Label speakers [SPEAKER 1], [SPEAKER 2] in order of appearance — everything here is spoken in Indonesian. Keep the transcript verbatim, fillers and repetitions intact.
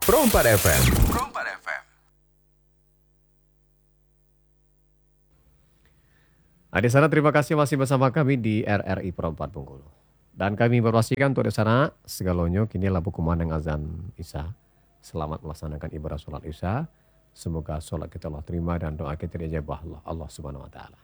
[SPEAKER 1] Perompak F M. Perompak F M.
[SPEAKER 2] Nah, di sana terima kasih masih bersama kami di R R I Perempat Bengkulu. Dan kami berpastikan untuk di sana segalonyo kini labu kumandang azan Isya. Selamat melaksanakan ibadah sholat Isya. Semoga sholat kita Allah terima dan doa kita dijabah Allah, Allah Subhanahu wa taala.